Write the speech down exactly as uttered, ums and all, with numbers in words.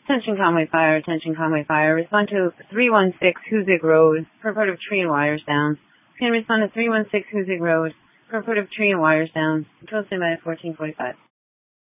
Attention Conway Fire, attention Conway Fire. Respond to three one six Hoosick Road, purport of tree and wires down. Can respond to three one six Hoosick Road, purport of tree and wires down. Control stand by fourteen forty-five.